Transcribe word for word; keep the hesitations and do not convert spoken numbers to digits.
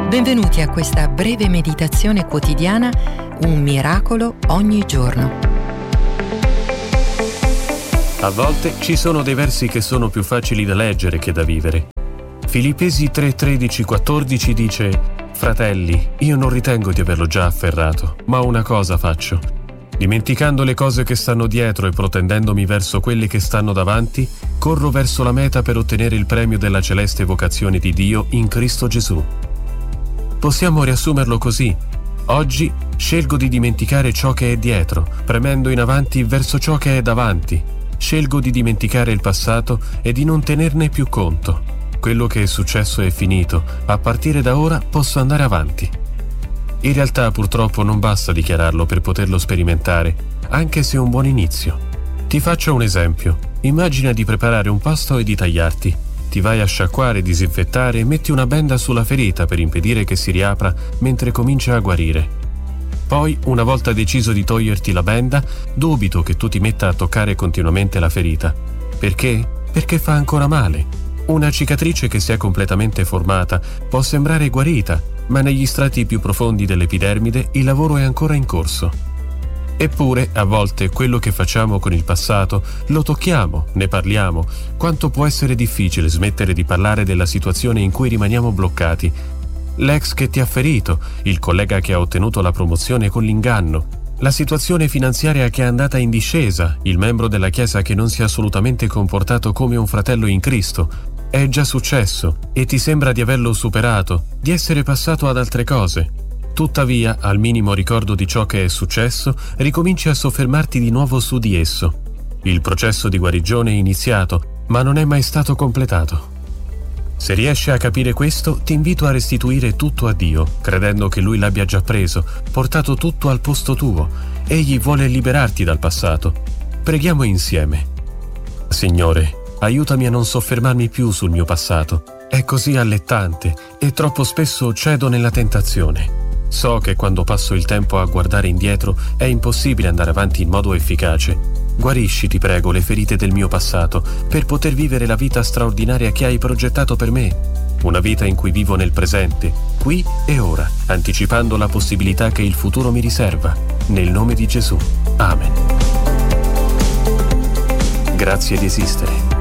Benvenuti a questa breve meditazione quotidiana, un miracolo ogni giorno. A volte ci sono dei versi che sono più facili da leggere che da vivere. Filippesi tre, tredici, quattordici dice: «Fratelli, io non ritengo di averlo già afferrato, ma una cosa faccio. Dimenticando le cose che stanno dietro e protendendomi verso quelle che stanno davanti, corro verso la meta per ottenere il premio della celeste vocazione di Dio in Cristo Gesù». Possiamo riassumerlo così: oggi scelgo di dimenticare ciò che è dietro, premendo in avanti verso ciò che è davanti. Scelgo di dimenticare il passato e di non tenerne più conto. Quello che è successo è finito, a partire da ora posso andare avanti. In realtà purtroppo non basta dichiararlo per poterlo sperimentare, anche se è un buon inizio. Ti faccio un esempio. Immagina di preparare un pasto e di tagliarti. Ti vai a sciacquare, disinfettare e metti una benda sulla ferita per impedire che si riapra mentre comincia a guarire. Poi, una volta deciso di toglierti la benda, dubito che tu ti metta a toccare continuamente la ferita. Perché? Perché fa ancora male. Una cicatrice che si è completamente formata può sembrare guarita, ma negli strati più profondi dell'epidermide il lavoro è ancora in corso. Eppure, a volte, quello che facciamo con il passato lo tocchiamo, ne parliamo. Quanto può essere difficile smettere di parlare della situazione in cui rimaniamo bloccati. L'ex che ti ha ferito, il collega che ha ottenuto la promozione con l'inganno, la situazione finanziaria che è andata in discesa, il membro della Chiesa che non si è assolutamente comportato come un fratello in Cristo. È già successo e ti sembra di averlo superato, di essere passato ad altre cose. Tuttavia, al minimo ricordo di ciò che è successo, ricominci a soffermarti di nuovo su di esso. Il processo di guarigione è iniziato, ma non è mai stato completato. Se riesci a capire questo, ti invito a restituire tutto a Dio, credendo che Lui l'abbia già preso, portato tutto al posto tuo. Egli vuole liberarti dal passato. Preghiamo insieme. Signore, aiutami a non soffermarmi più sul mio passato. È così allettante e troppo spesso cedo nella tentazione. So che quando passo il tempo a guardare indietro è impossibile andare avanti in modo efficace. Guarisci, ti prego, le ferite del mio passato per poter vivere la vita straordinaria che hai progettato per me. Una vita in cui vivo nel presente, qui e ora, anticipando la possibilità che il futuro mi riserva. Nel nome di Gesù. Amen. Grazie di esistere.